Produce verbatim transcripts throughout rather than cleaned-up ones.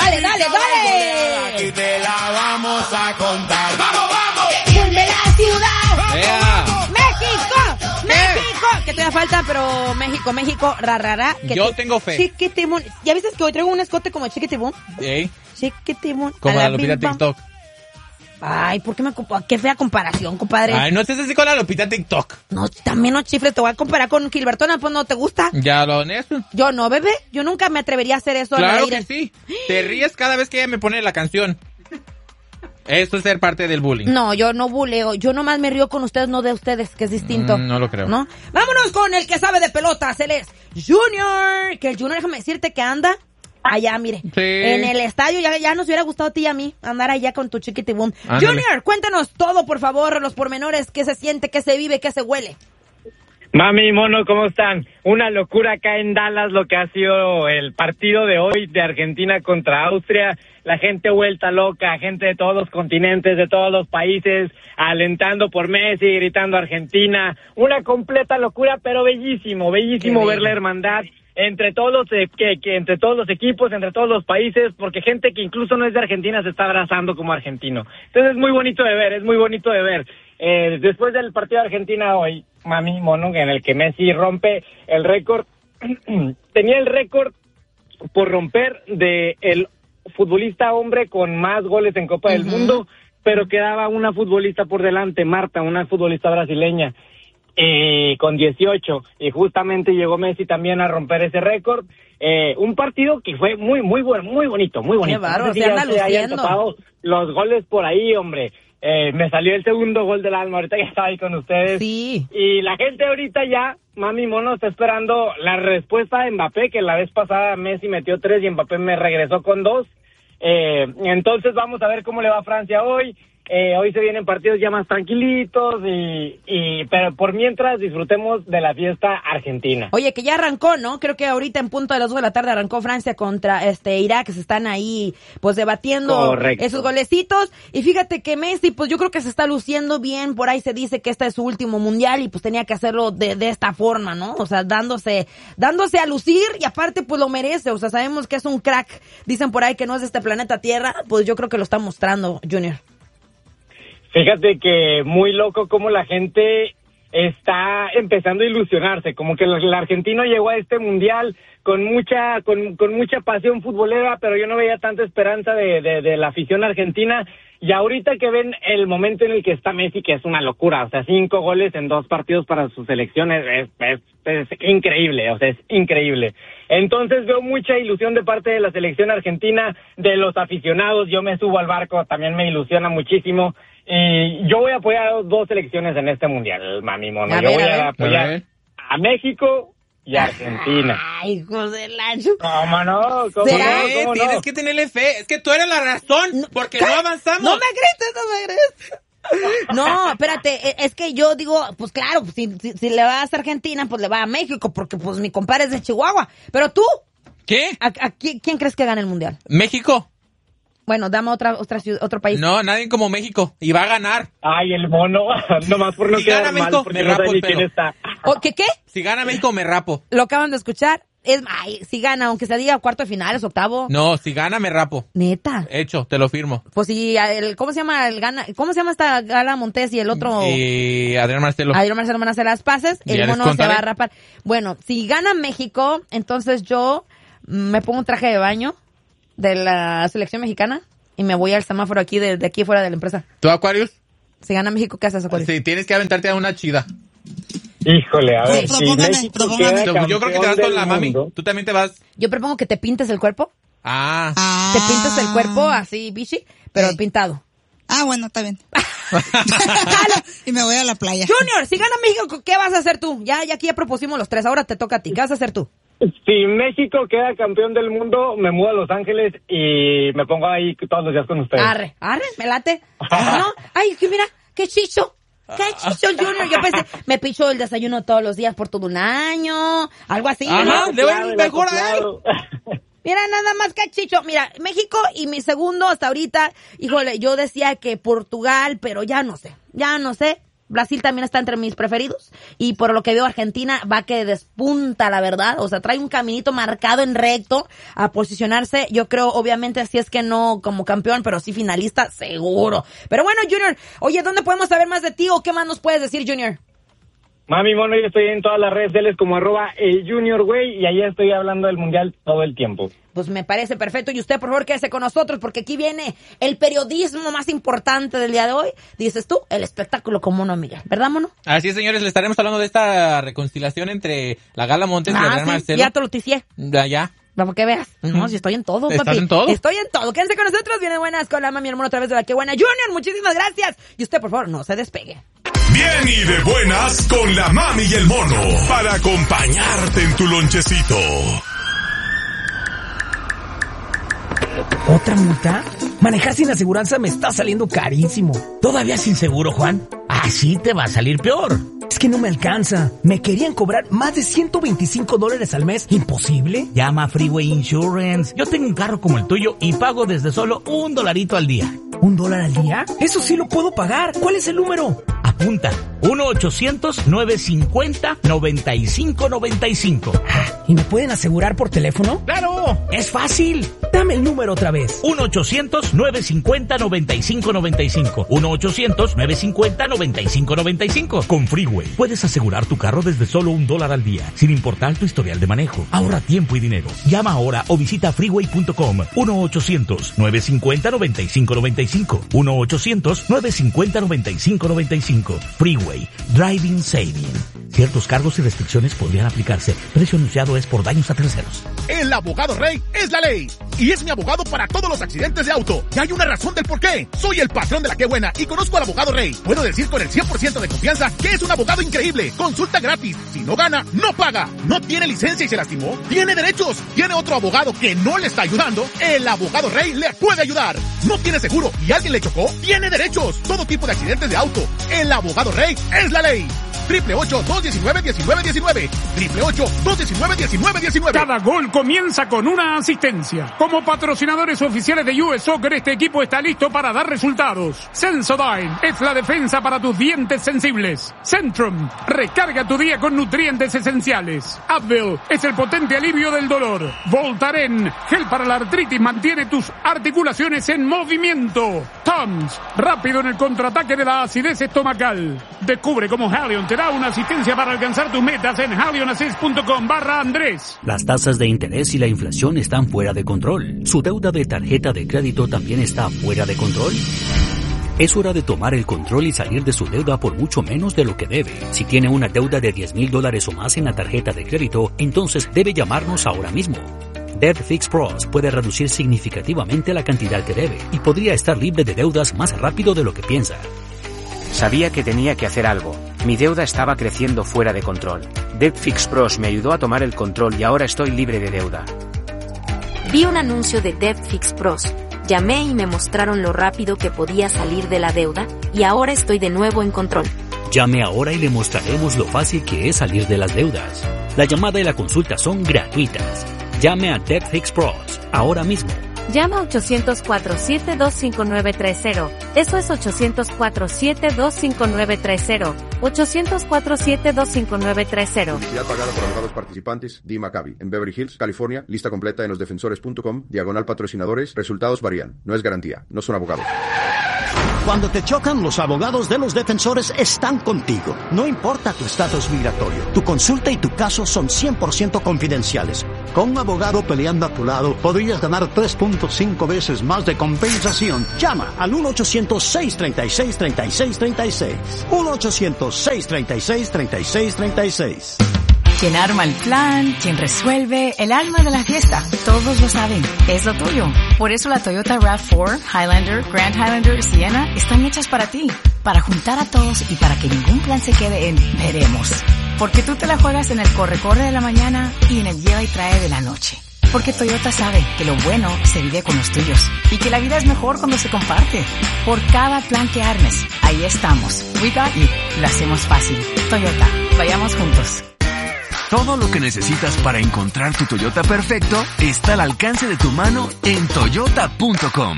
Dale, dale, dale. Aquí te la vamos a contar. ¡Vamos, vamos! ¡Vuelve la ciudad! Yeah. ¡México! ¡México! Que todavía falta, pero México, México, rarara. Yo tengo fe. Chiquitibum. ¿Ya viste que hoy traigo un escote como chiquitibum? ¿Eh? Chiquitibum. Como A la Lupita bim, bam. TikTok. Ay, ¿por qué me compa- qué fea comparación, compadre? Ay, no estés así con la Lupita TikTok. No, también no chifles, te voy a comparar con Gilbertona, pues no te gusta. Ya lo honesto. Yo no, bebé, yo nunca me atrevería a hacer eso. Claro al que aire. sí. Te ríes cada vez que ella me pone la canción. Esto es ser parte del bullying. No, yo no buleo, yo nomás me río con ustedes, no de ustedes, que es distinto. Mm, no lo creo. ¿No? Vámonos con el que sabe de pelotas, él es Junior, que el Junior, déjame decirte que anda allá, mire, Sí. en el estadio, ya, ya nos hubiera gustado a ti y a mí andar allá con tu chiquitibum. Ándale. Junior, cuéntanos todo, por favor, los pormenores, qué se siente, qué se vive, qué se huele. Mami y Mono, ¿cómo están? Una locura acá en Dallas lo que ha sido el partido de hoy de Argentina contra Austria. La gente vuelta loca, gente de todos los continentes, de todos los países, alentando por Messi, gritando Argentina. Una completa locura, pero bellísimo, bellísimo Qué ver bello. la hermandad entre todos los eh, que, que entre todos los equipos, entre todos los países, porque gente que incluso no es de Argentina se está abrazando como argentino. Entonces es muy bonito de ver, es muy bonito de ver. Eh, después del partido de Argentina hoy, Mami Mono, en el que Messi rompe el récord, tenía el récord por romper de el futbolista hombre con más goles en Copa del Ujú. Mundo, pero quedaba una futbolista por delante, Marta, una futbolista brasileña, eh, con dieciocho, y justamente llegó Messi también a romper ese récord. Eh, un partido que fue muy, muy bueno, muy bonito, muy bonito. bárbaro, No sé se si anda ya se hayan luciendo. topado los goles por ahí, hombre. Eh, me salió el segundo gol del alma ahorita que estaba ahí con ustedes. Sí. Y la gente ahorita ya, Mami Mono, está esperando la respuesta de Mbappé, que la vez pasada Messi metió tres y Mbappé me regresó con dos. Eh, entonces vamos a ver cómo le va a Francia hoy. Eh, hoy se vienen partidos ya más tranquilitos, y, y pero por mientras disfrutemos de la fiesta argentina. Oye, que ya arrancó, ¿no? Creo que ahorita en punto de las dos de la tarde arrancó Francia contra este Irak, se están ahí pues debatiendo Correcto. esos golecitos. Y fíjate que Messi, pues yo creo que se está luciendo bien, por ahí se dice que este es su último mundial y pues tenía que hacerlo de, de esta forma, ¿no? O sea, dándose, dándose a lucir, y aparte pues lo merece, o sea, sabemos que es un crack, dicen por ahí que no es de este planeta Tierra, pues yo creo que lo está mostrando, Junior. Fíjate que muy loco como la gente está empezando a ilusionarse, como que el, el argentino llegó a este mundial con mucha con, con mucha pasión futbolera, pero yo no veía tanta esperanza de, de, de la afición argentina, y ahorita que ven el momento en el que está Messi, que es una locura, o sea, cinco goles en dos partidos para su selección, es, es, es, es increíble, o sea, es increíble. Entonces veo mucha ilusión de parte de la selección argentina, de los aficionados, yo me subo al barco, también me ilusiona muchísimo. Y yo voy a apoyar a dos selecciones en este mundial, Mami Mono. A Yo ver, voy a a, ver. apoyar A ver. a México y a Argentina. Ay, hijo de la... ¿Cómo no? ¿Cómo ¿Será? no? ¿Qué? ¿Cómo Tienes no? que tenerle fe. Es que tú eres la razón. Porque ¿Qué? no avanzamos. No me grites, no me grites. No, espérate, e- es que yo digo, pues claro, pues, si, si, si le vas a Argentina, pues le va a México, porque pues mi compadre es de Chihuahua. Pero tú, ¿Qué? ¿a, a quién, quién crees que gane el mundial? ¿México? Bueno, dame otra, otra ciudad, otro país. No, nadie como México. Y va a ganar. Ay, el mono, nomás por no Si quedar gana mal, México, porque me no sé rapo ni el quién pelo. está. ¿O qué qué? Si gana México, me rapo. Lo acaban de escuchar. Es, ay, si gana, aunque se diga cuarto de finales, octavo. No, si gana, me rapo. Neta. Hecho, te lo firmo. Pues si, el, ¿cómo se llama el gana? ¿Cómo se llama esta Gala Montes y el otro? Y Adrián Marcelo. Adrián Marcelo van a hacer las pases, Ya el les mono se contaré. va a rapar. Bueno, si gana México, entonces yo me pongo un traje de baño de la selección mexicana y me voy al semáforo aquí, de, de aquí fuera de la empresa. ¿Tú, Aquarius? Si gana México, ¿qué haces, Aquarius? Sí, tienes que aventarte a una chida. Híjole, a ver, Sí, si propóngame, México propóngame. queda Yo creo que te campeón vas con del la mami. mundo, Tú también te vas. Yo propongo que te pintes el cuerpo, Ah. Ah. te pintes el cuerpo así, bichi, pero Sí. pintado. Ah, bueno, está bien. Y me voy a la playa. Junior, si gana México, ¿qué vas a hacer tú? Ya, ya aquí ya propusimos los tres, ahora te toca a ti. ¿Qué vas a hacer tú? Si México queda campeón del mundo, me mudo a Los Ángeles y me pongo ahí todos los días con ustedes. Arre, arre, me late. ¿No? Ay, que mira, qué chicho. Qué chicho, Junior. Yo pensé, me picho el desayuno todos los días por todo un año. Algo así, Ajá. ¿no? le va a ir mejor a él. Mira, nada más que chicho. Mira, México y mi segundo hasta ahorita, híjole, yo decía que Portugal, pero ya no sé. Ya no sé. Brasil también está entre mis preferidos. Y por lo que veo, Argentina va que despunta, la verdad. O sea, trae un caminito marcado en recto a posicionarse. Yo creo, obviamente, así es que no como campeón, pero sí finalista, seguro. Pero bueno, Junior, oye, ¿dónde podemos saber más de ti o qué más nos puedes decir, Junior? Mami Mono, yo estoy en todas las redes sociales como arroba el Junior Güey y ahí estoy hablando del Mundial todo el tiempo. Pues me parece perfecto. Y usted, por favor, quédese con nosotros porque aquí viene el periodismo más importante del día de hoy. Dices tú, el espectáculo con Mono Miguel. ¿Verdad, Mono? Así es, señores. Le estaremos hablando de esta reconciliación entre la Gala Montes ah, y el Real sí, Marcelo. Ya te lo ticié. Ya, ya. Vamos que veas. Uh-huh. No, si estoy en todo, papi. ¿Estás en todo? Estoy en todo. Quédense con nosotros. Viene buenas con la mami hermano a través de la que buena. Junior, muchísimas gracias. Y usted, por favor, no se despegue. Bien y de buenas con la mami y el mono para acompañarte en tu lonchecito. ¿Otra multa? Manejar sin aseguranza me está saliendo carísimo. ¿Todavía sin seguro, Juan? Así te va a salir peor. Es que no me alcanza. Me querían cobrar más de ciento veinticinco dólares al mes. ¿Imposible? Llama a Freeway Insurance. Yo tengo un carro como el tuyo y pago desde solo un dolarito al día. ¿Un dólar al día? Eso sí lo puedo pagar. ¿Cuál es el número? Apunta. uno ochocientos nueve cincuenta noventa y cinco noventa y cinco. ¿Y me pueden asegurar por teléfono? ¡Claro! ¡Es fácil! Dame el número otra vez. uno ochocientos nueve cincuenta noventa y cinco noventa y cinco. uno ochocientos nueve cincuenta noventa y cinco noventa y cinco. Con Freeway puedes asegurar tu carro desde solo un dólar al día, sin importar tu historial de manejo. Ahorra tiempo y dinero. Llama ahora o visita freeway punto com. uno ochocientos nueve cincuenta noventa y cinco noventa y cinco. uno ochocientos nueve cincuenta noventa y cinco noventa y cinco. Freeway. Driving Saving. Ciertos cargos y restricciones podrían aplicarse. Precio anunciado es por daños a terceros. El abogado Rey es la ley. Y es mi abogado para todos los accidentes de auto. Y hay una razón del por qué. Soy el patrón de la que buena y conozco al abogado Rey. Puedo decir con el cien por ciento de confianza que es un abogado increíble. Consulta gratis. Si no gana, no paga. No tiene licencia y se lastimó. Tiene derechos. Tiene otro abogado que no le está ayudando. El abogado Rey le puede ayudar. No tiene seguro y alguien le chocó. Tiene derechos. Todo tipo de accidentes de auto. El abogado Rey es la ley. Triple ocho dos diecinueve diecinueve diecinueve. Triple ocho dos diecinueve diecinueve diecinueve. Cada gol comienza con una asistencia. Como patrocinadores oficiales de U S Soccer, este equipo está listo para dar resultados. Sensodyne es la defensa para tus dientes sensibles. Centrum, recarga tu día con nutrientes esenciales. Advil es el potente alivio del dolor. Voltaren, gel para la artritis, mantiene tus articulaciones en movimiento. Tums, rápido en el contraataque de la acidez estomacal. Descubre cómo Halion te da una asistencia para alcanzar tus metas en halionassist punto com barra Andrés. Las tasas de interés y la inflación están fuera de control. ¿Su deuda de tarjeta de crédito también está fuera de control? Es hora de tomar el control y salir de su deuda por mucho menos de lo que debe. Si tiene una deuda de diez mil dólares o más en la tarjeta de crédito, entonces debe llamarnos ahora mismo. Debt Fix Pros puede reducir significativamente la cantidad que debe y podría estar libre de deudas más rápido de lo que piensa. Sabía que tenía que hacer algo. Mi deuda estaba creciendo fuera de control. Debt Fix Pros me ayudó a tomar el control y ahora estoy libre de deuda. Vi un anuncio de Debt Fix Pros. Llamé y me mostraron lo rápido que podía salir de la deuda y ahora estoy de nuevo en control. Llame ahora y le mostraremos lo fácil que es salir de las deudas. La llamada y la consulta son gratuitas. Llame a Debt Fix Pros ahora mismo. Llama a ochocientos cuatro siete dos cinco nueve tres cero. Eso es ochocientos cuatro siete dos cinco nueve tres cero. ochocientos cuatro siete dos cinco nueve tres cero. Publicidad pagada por abogados participantes. Dee Maccabi. En Beverly Hills, California. Lista completa en los defensores punto com. Diagonal patrocinadores. Resultados varían. No es garantía. No son abogados. Cuando te chocan, los abogados de los defensores están contigo. No importa tu estatus migratorio, tu consulta y tu caso son cien por ciento confidenciales. Con un abogado peleando a tu lado, podrías ganar tres punto cinco veces más de compensación. Llama al uno ochocientos seis treinta y seis treinta y seis treinta y seis. uno ochocientos seis treinta y seis treinta y seis treinta y seis. Quien arma el plan, quien resuelve, el alma de la fiesta. Todos lo saben, es lo tuyo. Por eso la Toyota RAV cuatro, Highlander, Grand Highlander, Sienna están hechas para ti. Para juntar a todos y para que ningún plan se quede en veremos. Porque tú te la juegas en el corre-corre de la mañana y en el lleva y trae de la noche. Porque Toyota sabe que lo bueno se vive con los tuyos y que la vida es mejor cuando se comparte. Por cada plan que armes, ahí estamos. We got you. Lo hacemos fácil. Toyota, vayamos juntos. Todo lo que necesitas para encontrar tu Toyota perfecto está al alcance de tu mano en toyota punto com.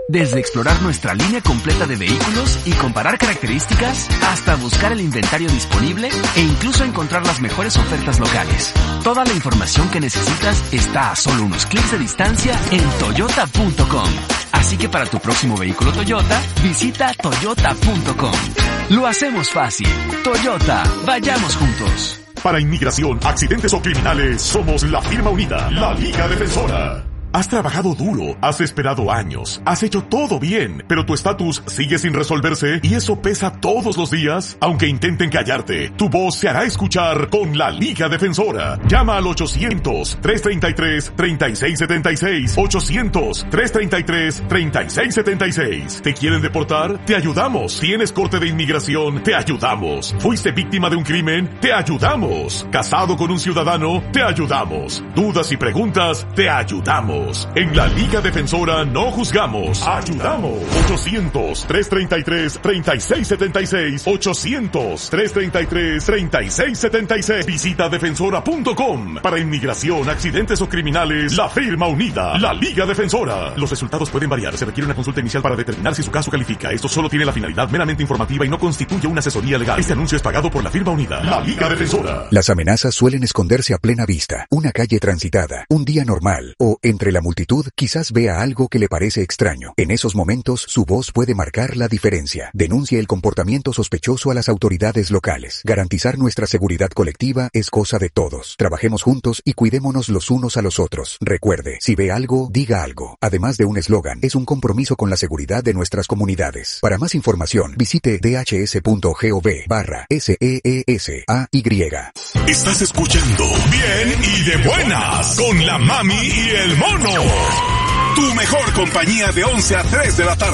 Desde explorar nuestra línea completa de vehículos y comparar características, hasta buscar el inventario disponible e incluso encontrar las mejores ofertas locales. Toda la información que necesitas está a solo unos clics de distancia en toyota punto com. Así que para tu próximo vehículo Toyota, visita toyota punto com. Lo hacemos fácil. Toyota, vayamos juntos. Para inmigración, accidentes o criminales, somos la firma unida, la Liga Defensora. Has trabajado duro, has esperado años, has hecho todo bien, pero tu estatus sigue sin resolverse y eso pesa todos los días. Aunque intenten callarte, tu voz se hará escuchar con la Liga Defensora. Llama al ochocientos, trescientos treinta y tres, treinta y seis setenta y seis, ochocientos, trescientos treinta y tres, treinta y seis setenta y seis. ¿Te quieren deportar? Te ayudamos. ¿Tienes corte de inmigración? Te ayudamos. ¿Fuiste víctima de un crimen? Te ayudamos. ¿Casado con un ciudadano? Te ayudamos. ¿Dudas y preguntas? Te ayudamos. En la Liga Defensora no juzgamos, ayudamos. ochocientos, trescientos treinta y tres, treinta y seis setenta y seis, ochocientos, trescientos treinta y tres, treinta y seis setenta y seis. Visita defensora punto com. Para inmigración, accidentes o criminales, la firma unida, la Liga Defensora. Los resultados pueden variar, se requiere una consulta inicial para determinar si su caso califica. Esto solo tiene la finalidad meramente informativa y no constituye una asesoría legal. Este anuncio es pagado por la firma unida, la Liga Defensora. Las amenazas suelen esconderse a plena vista. Una calle transitada, un día normal o entre la multitud quizás vea algo que le parece extraño. En esos momentos, su voz puede marcar la diferencia. Denuncie el comportamiento sospechoso a las autoridades locales. Garantizar nuestra seguridad colectiva es cosa de todos. Trabajemos juntos y cuidémonos los unos a los otros. Recuerde, si ve algo, diga algo. Además de un eslogan, es un compromiso con la seguridad de nuestras comunidades. Para más información, visite dhs.gov barra S E E S A Y. Estás escuchando Bien y de Buenas con la Mami y el Mono. Tu mejor compañía de once a tres de la tarde.